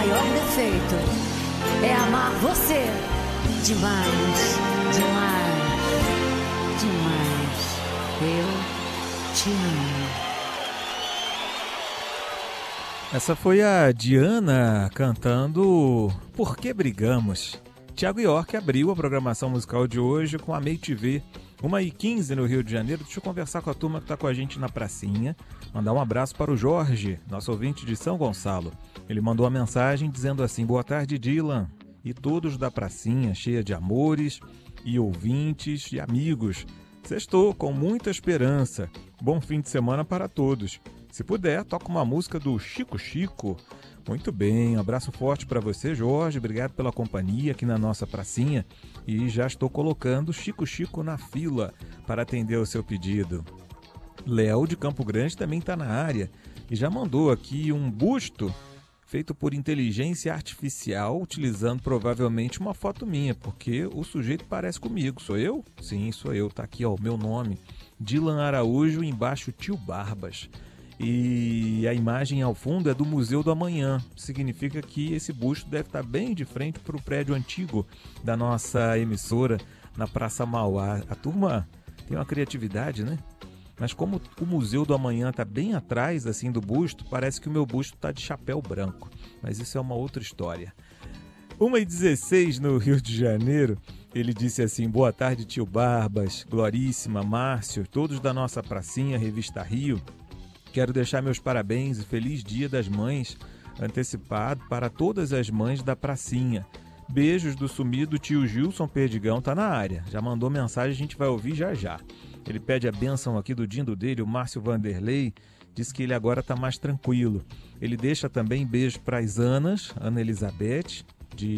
maior defeito é amar você demais, demais, demais. Eu te amo. Essa foi a Diana cantando Por Que Brigamos? Thiago York abriu a programação musical de hoje com a May TV, 1h15 no Rio de Janeiro. Deixa eu conversar com a turma que está com a gente na pracinha. Mandar um abraço para o Jorge, nosso ouvinte de São Gonçalo. Ele mandou uma mensagem dizendo assim: boa tarde, Dylan, e todos da pracinha, cheia de amores e ouvintes e amigos. Sextou com muita esperança. Bom fim de semana para todos. Se puder, toca uma música do Chico Chico. Muito bem, um abraço forte para você, Jorge. Obrigado pela companhia aqui na nossa pracinha. E já estou colocando Chico Chico na fila para atender o seu pedido. Léo de Campo Grande também está na área e já mandou aqui um busto feito por inteligência artificial, utilizando provavelmente uma foto minha, porque o sujeito parece comigo. Sou eu? Sim, sou eu. Está aqui, ó, o meu nome. Dylan Araújo, embaixo Tio Barbas. E a imagem ao fundo é do Museu do Amanhã. Significa que esse busto deve estar bem de frente para o prédio antigo da nossa emissora, na Praça Mauá. A turma tem uma criatividade, né? Mas como o Museu do Amanhã está bem atrás assim do busto, parece que o meu busto está de chapéu branco. Mas isso é uma outra história. 1h16 no Rio de Janeiro, ele disse assim: boa tarde, tio Barbas, Gloríssima, Márcio, todos da nossa pracinha, Revista Rio. Quero deixar meus parabéns e feliz Dia das Mães antecipado para todas as mães da pracinha. Beijos do sumido tio Gilson Perdigão, tá na área. Já mandou mensagem, a gente vai ouvir já já. Ele pede a bênção aqui do dindo dele, o Márcio Vanderlei, diz que ele agora tá mais tranquilo. Ele deixa também beijo para as Anas, Ana Elizabeth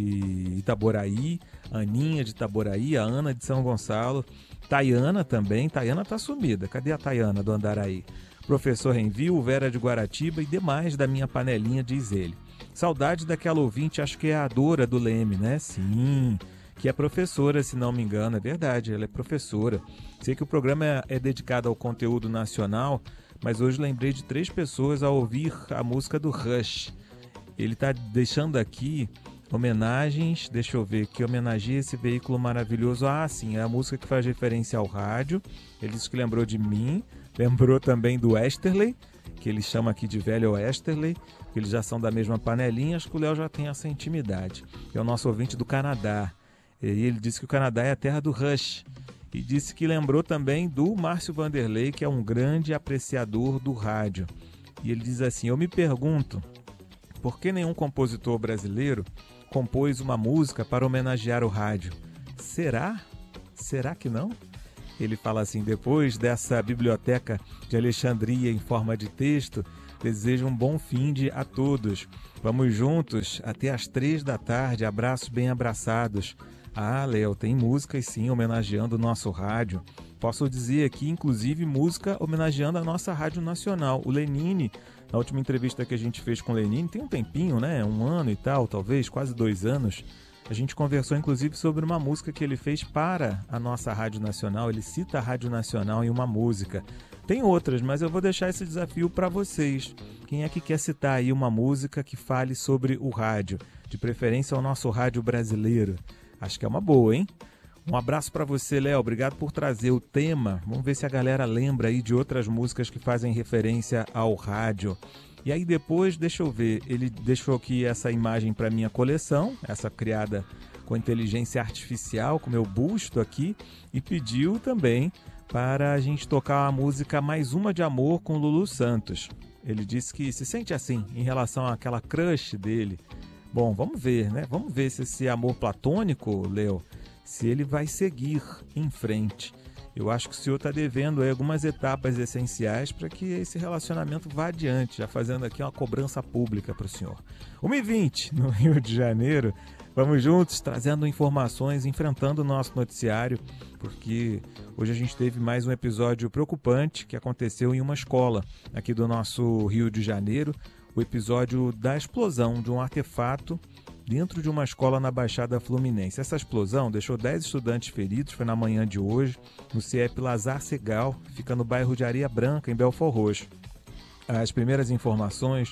de Itaboraí, Aninha de Itaboraí, a Ana de São Gonçalo, Tayana também. Tayana tá sumida, cadê a Tayana do Andaraí? Professor Renvil, Vera de Guaratiba e demais da minha panelinha, diz ele. Saudade daquela ouvinte, acho que é a Dora do Leme, né? Sim, que é professora, se não me engano, é verdade, ela é professora. Sei que o programa é dedicado ao conteúdo nacional, mas hoje lembrei de 3 pessoas ao ouvir a música do Rush. Ele está deixando aqui homenagens, deixa eu ver, que homenageia esse veículo maravilhoso. Ah, sim, é a música que faz referência ao rádio. Ele disse que lembrou de mim. Lembrou também do Westerley, que ele chama aqui de velho Westerley, que eles já são da mesma panelinha. Acho que o Léo já tem essa intimidade. É o nosso ouvinte do Canadá. E ele disse que o Canadá é a terra do Rush. E disse que lembrou também do Márcio Vanderlei, que é um grande apreciador do rádio. E ele diz assim: eu me pergunto, por que nenhum compositor brasileiro compôs uma música para homenagear o rádio? Será? Será que não? Ele fala assim: depois dessa biblioteca de Alexandria em forma de texto, desejo um bom finde a todos. Vamos juntos até às 3 da tarde, abraços bem abraçados. Ah, Léo, tem músicas sim homenageando o nosso rádio. Posso dizer aqui, inclusive, música homenageando a nossa Rádio Nacional. O Lenine, na última entrevista que a gente fez com o Lenine, tem um tempinho, né? 1 ano e tal, talvez, quase 2 anos. A gente conversou, inclusive, sobre uma música que ele fez para a nossa Rádio Nacional. Ele cita a Rádio Nacional em uma música. Tem outras, mas eu vou deixar esse desafio para vocês. Quem é que quer citar aí uma música que fale sobre o rádio? De preferência ao nosso rádio brasileiro. Acho que é uma boa, hein? Um abraço para você, Léo. Obrigado por trazer o tema. Vamos ver se a galera lembra aí de outras músicas que fazem referência ao rádio. E aí depois, deixa eu ver, ele deixou aqui essa imagem para minha coleção, essa criada com inteligência artificial, com meu busto aqui, e pediu também para a gente tocar a música Mais Uma de Amor com Lulu Santos. Ele disse que se sente assim em relação àquela crush dele. Bom, vamos ver, né? Vamos ver se esse amor platônico, Léo, se ele vai seguir em frente. Eu acho que o senhor está devendo aí algumas etapas essenciais para que esse relacionamento vá adiante, já fazendo aqui uma cobrança pública para o senhor. 1h20 no Rio de Janeiro, vamos juntos trazendo informações, enfrentando o nosso noticiário, porque hoje a gente teve mais um episódio preocupante que aconteceu em uma escola aqui do nosso Rio de Janeiro, o episódio da explosão de um artefato dentro de uma escola na Baixada Fluminense. Essa explosão deixou 10 estudantes feridos, foi na manhã de hoje, no CIEP Lazar Segal, fica no bairro de Areia Branca, em Belford Roxo. As primeiras informações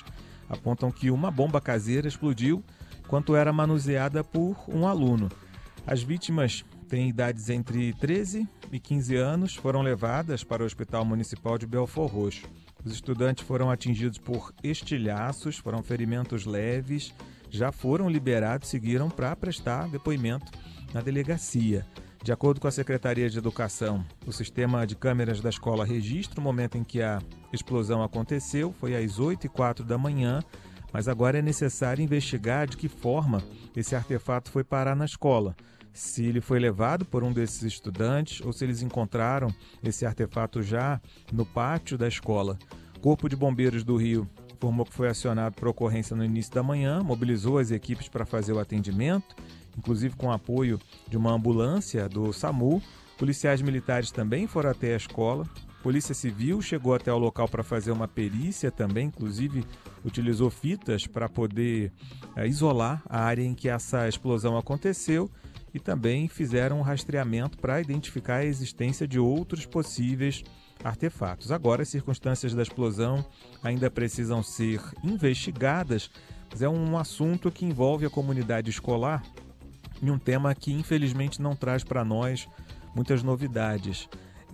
apontam que uma bomba caseira explodiu enquanto era manuseada por um aluno. As vítimas têm idades entre 13 e 15 anos, foram levadas para o Hospital Municipal de Belford Roxo. Os estudantes foram atingidos por estilhaços, foram ferimentos leves, já foram liberados e seguiram para prestar depoimento na delegacia. De acordo com a Secretaria de Educação, o sistema de câmeras da escola registra o momento em que a explosão aconteceu, foi às 8h04 da manhã, mas agora é necessário investigar de que forma esse artefato foi parar na escola. Se ele foi levado por um desses estudantes ou se eles encontraram esse artefato já no pátio da escola. O Corpo de Bombeiros do Rio informou que foi acionado por ocorrência no início da manhã, mobilizou as equipes para fazer o atendimento, inclusive com apoio de uma ambulância do SAMU. Policiais militares também foram até a escola. Polícia Civil chegou até o local para fazer uma perícia também, inclusive utilizou fitas para poder isolar a área em que essa explosão aconteceu e também fizeram um rastreamento para identificar a existência de outros possíveis artefatos. Agora, as circunstâncias da explosão ainda precisam ser investigadas, mas é um assunto que envolve a comunidade escolar e um tema que infelizmente não traz para nós muitas novidades.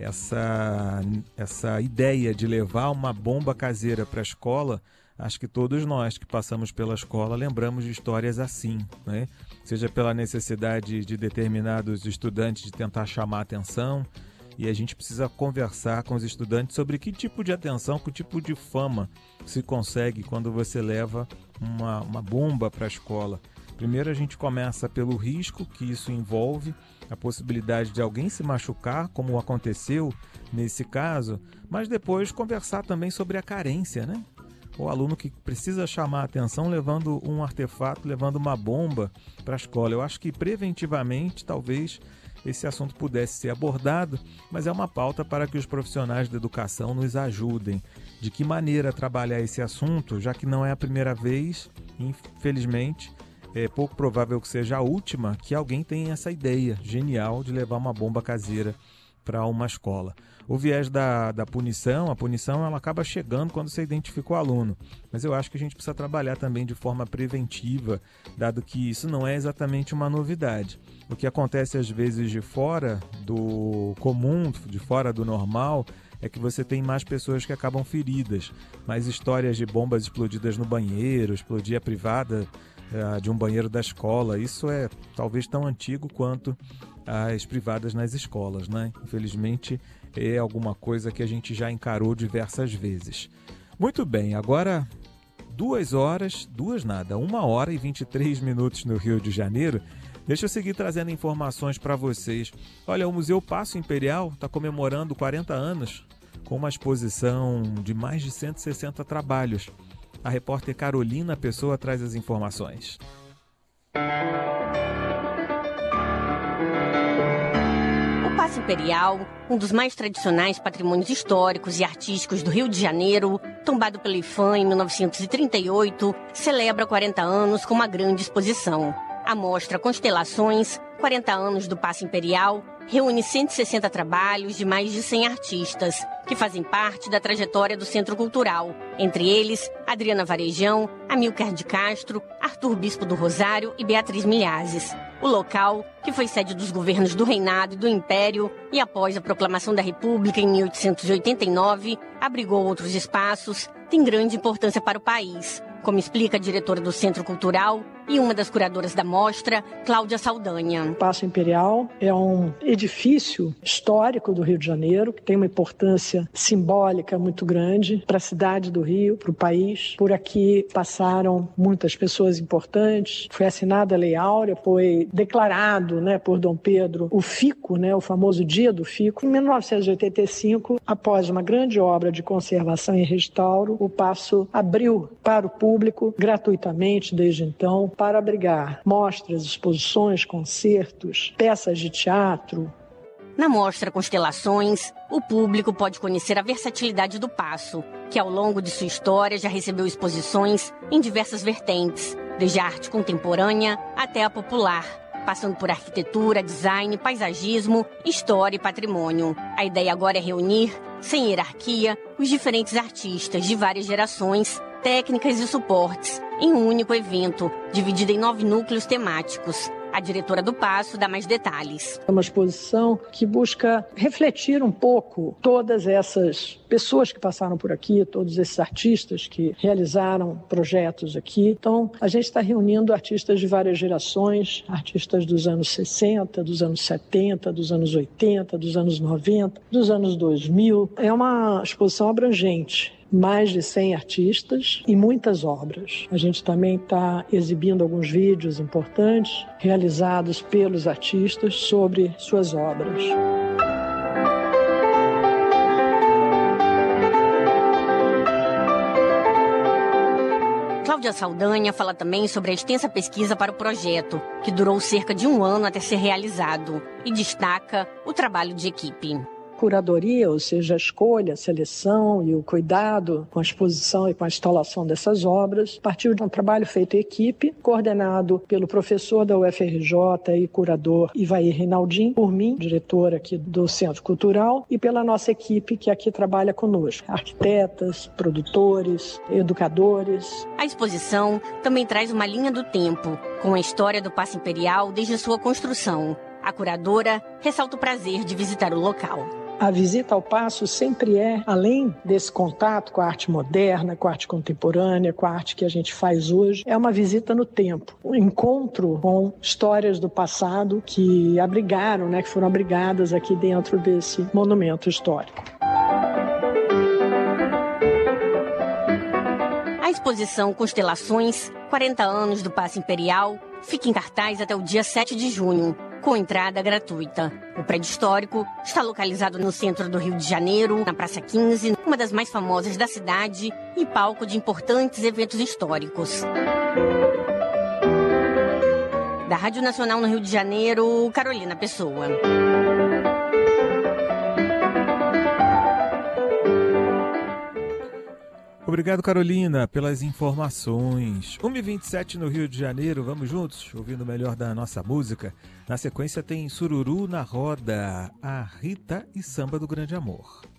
Essa ideia de levar uma bomba caseira para a escola, acho que todos nós que passamos pela escola lembramos de histórias assim, né? Seja pela necessidade de determinados estudantes de tentar chamar a atenção, e a gente precisa conversar com os estudantes sobre que tipo de atenção, que tipo de fama se consegue quando você leva uma bomba para a escola. Primeiro a gente começa pelo risco que isso envolve, a possibilidade de alguém se machucar, como aconteceu nesse caso, mas depois conversar também sobre a carência, né? O aluno que precisa chamar a atenção levando um artefato, levando uma bomba para a escola. Eu acho que preventivamente talvez esse assunto pudesse ser abordado, mas é uma pauta para que os profissionais da educação nos ajudem. De que maneira trabalhar esse assunto, já que não é a primeira vez, infelizmente, é pouco provável que seja a última, que alguém tenha essa ideia genial de levar uma bomba caseira para uma escola. O viés da punição, a punição ela acaba chegando quando você identifica o aluno, mas eu acho que a gente precisa trabalhar também de forma preventiva, dado que isso não é exatamente uma novidade. O que acontece às vezes de fora do comum, de fora do normal, é que você tem mais pessoas que acabam feridas, mais histórias de bombas explodidas no banheiro, explodir a privada de um banheiro da escola, isso é talvez tão antigo quanto as privadas nas escolas, né? Infelizmente é alguma coisa que a gente já encarou diversas vezes. Muito bem, agora 1 hora e 23 minutos no Rio de Janeiro. Deixa eu seguir trazendo informações para vocês. Olha, o Museu Paço Imperial está comemorando 40 anos com uma exposição de mais de 160 trabalhos. A repórter Carolina Pessoa traz as informações. O Paço Imperial, um dos mais tradicionais patrimônios históricos e artísticos do Rio de Janeiro, tombado pelo IPHAN em 1938, celebra 40 anos com uma grande exposição. A mostra Constelações, 40 anos do Paço Imperial, reúne 160 trabalhos de mais de 100 artistas, que fazem parte da trajetória do Centro Cultural. Entre eles, Adriana Varejão, Amilcar de Castro, Arthur Bispo do Rosário e Beatriz Milhazes. O local, que foi sede dos governos do Reinado e do Império e após a proclamação da República em 1889, abrigou outros espaços, tem grande importância para o país, como explica a diretora do Centro Cultural e uma das curadoras da mostra, Cláudia Saldanha. O Paço Imperial é um edifício histórico do Rio de Janeiro, que tem uma importância simbólica muito grande para a cidade do Rio, para o país. Por aqui passaram muitas pessoas importantes. Foi assinada a Lei Áurea, foi declarado, por Dom Pedro o FICO, o famoso Dia do FICO. Em 1985, após uma grande obra de conservação e restauro, o Paço abriu para o público gratuitamente desde então, para abrigar mostras, exposições, concertos, peças de teatro. Na mostra Constelações, o público pode conhecer a versatilidade do Paço, que ao longo de sua história já recebeu exposições em diversas vertentes, desde a arte contemporânea até a popular, passando por arquitetura, design, paisagismo, história e patrimônio. A ideia agora é reunir, sem hierarquia, os diferentes artistas de várias gerações técnicas e suportes em um único evento, dividido em 9 núcleos temáticos. A diretora do Paço dá mais detalhes. É uma exposição que busca refletir um pouco todas essas pessoas que passaram por aqui, todos esses artistas que realizaram projetos aqui. Então, a gente está reunindo artistas de várias gerações, artistas dos anos 60, dos anos 70, dos anos 80, dos anos 90, dos anos 2000. É uma exposição abrangente. Mais de 100 artistas e muitas obras. A gente também está exibindo alguns vídeos importantes realizados pelos artistas sobre suas obras. Cláudia Saldanha fala também sobre a extensa pesquisa para o projeto, que durou cerca de 1 ano até ser realizado, e destaca o trabalho de equipe. Curadoria, ou seja, a escolha, a seleção e o cuidado com a exposição e com a instalação dessas obras, partiu de um trabalho feito em equipe, coordenado pelo professor da UFRJ e curador Ivair Reinaldin, por mim, diretora aqui do Centro Cultural, e pela nossa equipe que aqui trabalha conosco, arquitetas, produtores, educadores. A exposição também traz uma linha do tempo, com a história do Paço Imperial desde sua construção. A curadora ressalta o prazer de visitar o local. A visita ao Paço sempre é, além desse contato com a arte moderna, com a arte contemporânea, com a arte que a gente faz hoje, é uma visita no tempo, um encontro com histórias do passado que abrigaram, que foram abrigadas aqui dentro desse monumento histórico. A exposição Constelações, 40 anos do Paço Imperial, fica em cartaz até o dia 7 de junho. Com entrada gratuita. O prédio histórico está localizado no centro do Rio de Janeiro, na Praça 15, uma das mais famosas da cidade e palco de importantes eventos históricos. Da Rádio Nacional no Rio de Janeiro, Carolina Pessoa. Obrigado, Carolina, pelas informações. 1h27 no Rio de Janeiro, vamos juntos, ouvindo o melhor da nossa música. Na sequência tem Sururu na Roda, a Rita e Samba do Grande Amor.